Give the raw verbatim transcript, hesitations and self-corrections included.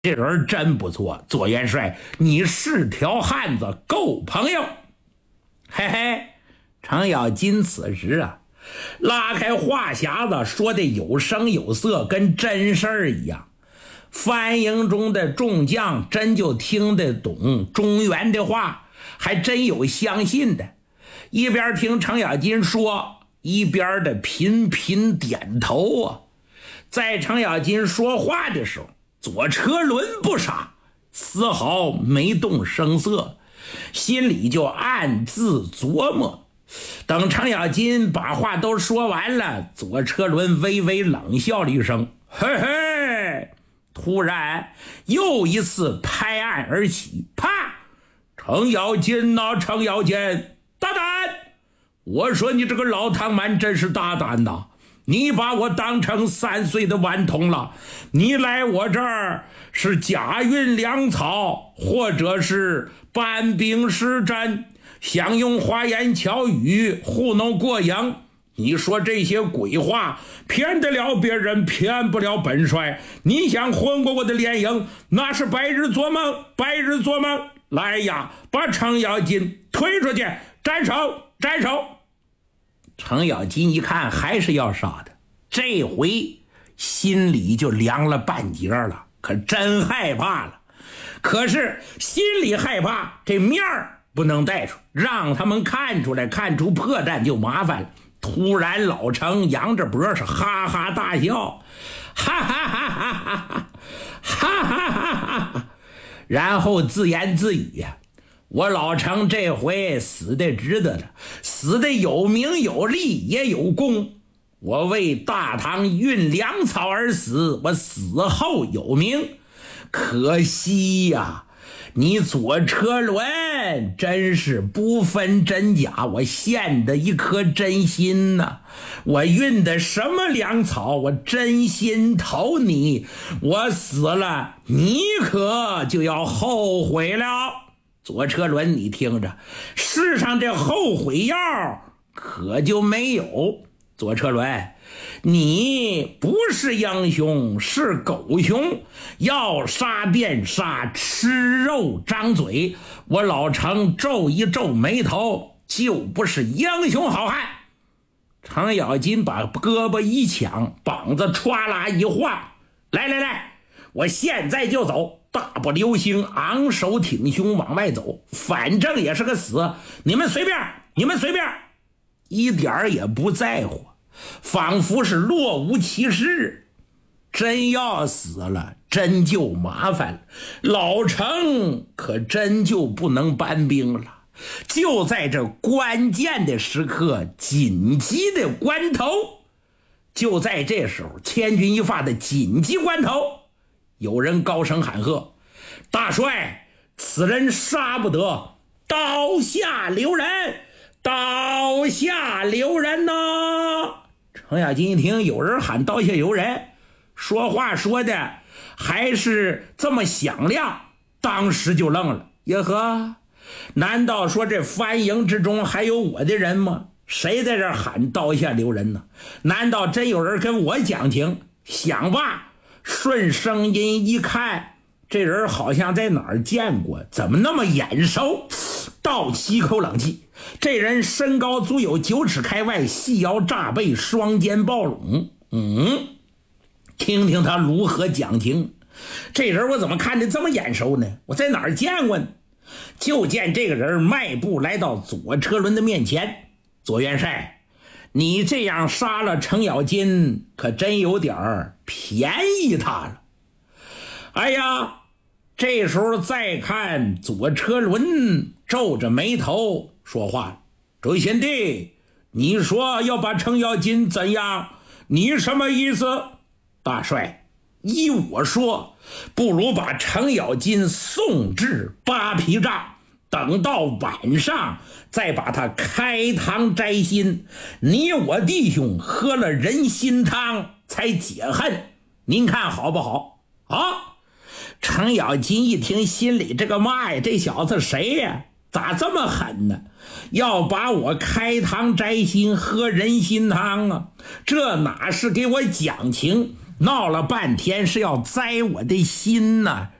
这人真不错，左元帅，你是条汉子，够朋友。嘿嘿，程咬金此时啊，拉开话匣子，说的有声有色，跟真事儿一样。番营中的众将真就听得懂中原的话，还真有相信的。一边听程咬金说，一边的频频点头啊。在程咬金说话的时候，左车轮不傻，丝毫没动声色，心里就暗自琢磨。等程咬金把话都说完了，左车轮微微冷笑了一声，嘿嘿，突然又一次拍案而起，啪！程咬金呐、啊，程咬金，大胆！我说你这个老唐蛮真是大胆呐！你把我当成三岁的顽童了，你来我这儿是假运粮草，或者是搬兵施阵，想用花言巧语糊弄过营。你说这些鬼话骗得了别人，骗不了本帅。你想混过我的连营，那是白日做梦，白日做梦。来呀，把程咬金推出去，斩首，斩首！程咬金一看还是要杀的，这回心里就凉了半截了，可真害怕了。可是心里害怕，这面儿不能带出，让他们看出来，看出破绽就麻烦了。突然老程扬着脖是哈哈大笑，哈哈哈哈哈哈哈哈哈哈，然后自言自语呀、啊，我老程这回死的值得了，死的有名有利也有功。我为大唐运粮草而死，我死后有名。可惜呀、啊，你左车轮真是不分真假，我献的一颗真心呐、啊！我运的什么粮草，我真心投你。我死了，你可就要后悔了。左车轮，你听着，世上这后悔药可就没有。左车轮，你不是英雄，是狗熊，要杀便杀，吃肉张嘴。我老程皱一皱眉头，就不是英雄好汉。程咬金把胳膊一抢，膀子歘啦一晃，来来来，我现在就走。大步流星，昂首挺胸往外走，反正也是个死，你们随便，你们随便，一点也不在乎，仿佛是若无其事。真要死了，真就麻烦了，老程可真就不能搬兵了。就在这关键的时刻，紧急的关头，就在这时候，千钧一发的紧急关头，有人高声喊喝，大帅，此人杀不得，刀下留人，刀下留人呐！程咬金一听有人喊刀下留人，说话说的还是这么响亮，当时就愣了。耶呵，难道说这番营之中还有我的人吗？谁在这喊刀下留人呢？难道真有人跟我讲情？想吧，顺声音一看，这人好像在哪儿见过，怎么那么眼熟？倒吸一口冷气，这人身高足有九尺开外，细腰炸背，双肩抱拢。嗯，听听他如何讲情。这人我怎么看着这么眼熟呢？我在哪儿见过呢？就见这个人迈步来到左车轮的面前，左元帅，你这样杀了程咬金，可真有点便宜他了。哎呀，这时候再看左车轮皱着眉头说话，周贤弟，你说要把程咬金怎样？你什么意思？大帅，依我说，不如把程咬金送至八匹帐，等到晚上再把他开膛摘心，你我弟兄喝了人心汤才解恨，您看好不好啊？程咬金一听，心里这个妈呀，这小子谁呀？咋这么狠呢？要把我开膛摘心，喝人心汤啊？这哪是给我讲情， 闹了半天是要栽我的心呐、